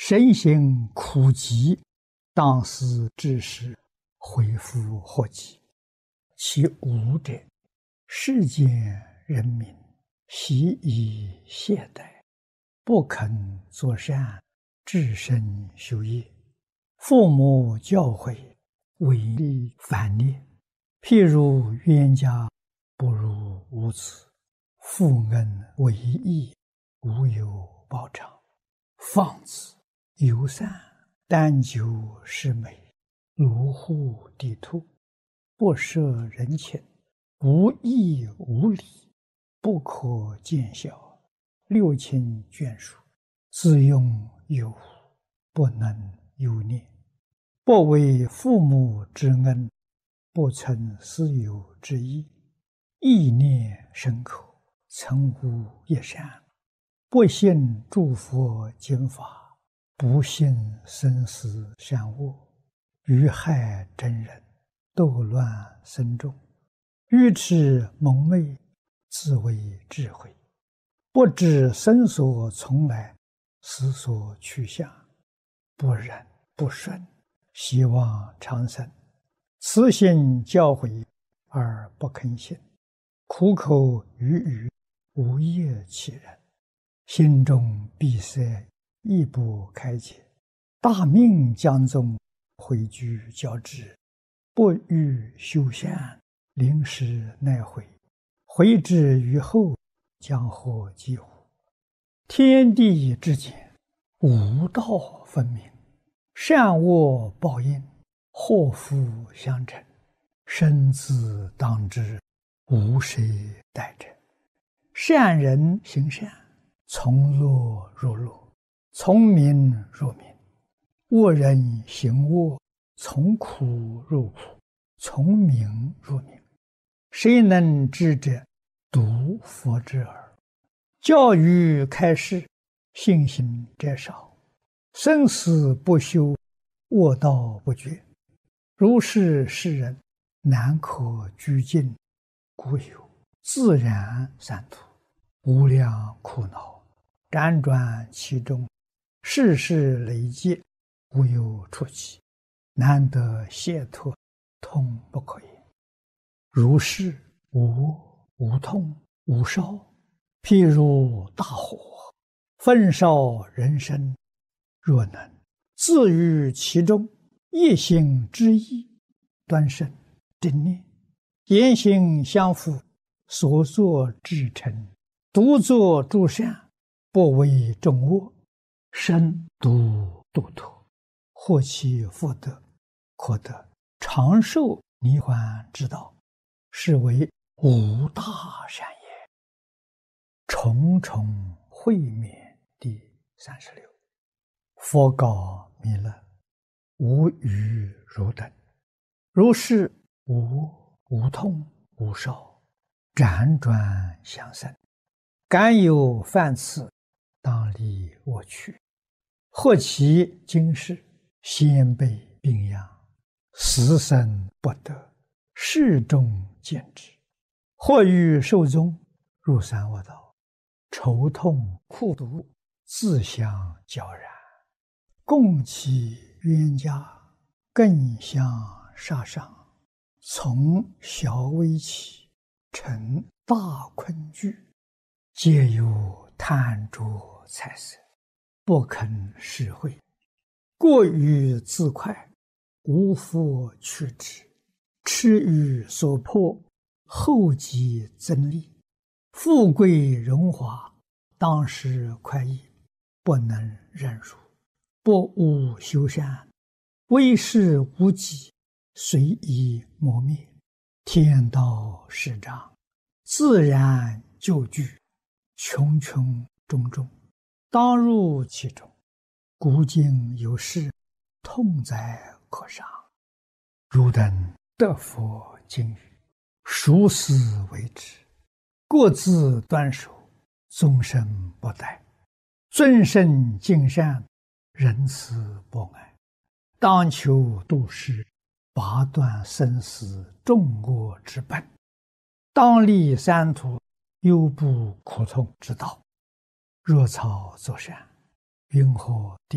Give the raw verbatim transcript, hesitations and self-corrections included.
身行苦疾，当思至时，恢复祸及。其无者，世间人民习以懈怠，不肯作善，至身修业。父母教诲，违逆反逆。譬如冤家不如无子，父恩为义，无有报偿。放子游散，但求是美，卢户地兔，不摄人情，无义无礼，不可见效。六亲眷属，自用有无，不能有念。不为父母之恩，不存私有之意，意念深刻，曾无一善。不信诸佛经法，不信生死善恶，愚害真人，斗乱僧众，愚痴蒙昧，自为智慧，不知生所从来，死所去向，不忍不顺，希望长生。慈心教诲而不肯信，苦口语语，无业其人，心中闭塞，亦不开解。大命将终，回居交织，不欲修善，临时奈悔，回之于后，将获几乎？天地之间，无道分明，善恶报应，祸福相承，生自当之，无谁代者。善人行善，从乐入乐，从名入名；恶人行恶，从苦入苦，从名入名。谁能知者？独佛之耳。教育开示，信心者少，生死不休，恶道不绝。如是世人，难可居尽，故有自然三途，无量苦恼，辗转其中，世事累劫，无有出期，难得解脱，痛不可言。如是无无痛无烧，譬如大火，焚烧人身。若能自于其中，一心之意，端身正念，言行相符，所作至诚，独作诸善，不为众恶，身独度脱，获其福德，可得长寿涅槃之道，是为无大善也。重重会面第三十六。佛告弥勒：无余汝等，如是无无痛无烧，辗转相生，敢有犯次，当离我去。或其今世，先辈病殃，死生不得，世众见之；或欲寿终，入三恶道，愁痛苦毒，自相交然。共其冤家，更相杀伤，从小危起，成大困惧，皆有贪着财色，不肯施惠，过于自快，无复去之，痴于所迫，后继增利，富贵荣华，当时快意，不能忍辱，不务修善，为事无己，随意磨灭。天道始长，自然就具，穷穷种种，当入其中。古今有事，痛哉可伤。汝等得佛经语，熟思为之，各自端守，终身不殆，尊圣敬善，仁慈博爱，当求度世，拔断生死众恶之本，当立三途，忧怖苦痛之道。若草作善，云何地